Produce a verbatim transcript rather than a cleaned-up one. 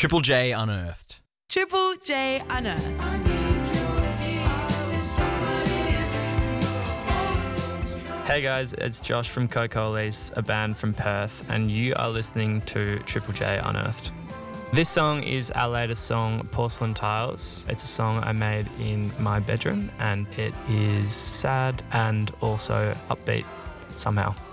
Triple J Unearthed. Triple J Unearthed. Hey guys, it's Josh from Cocolis, a band from Perth, and you are listening to Triple J Unearthed. This song is our latest song, Porcelain Tiles. It's a song I made in my bedroom, and it is sad and also upbeat somehow.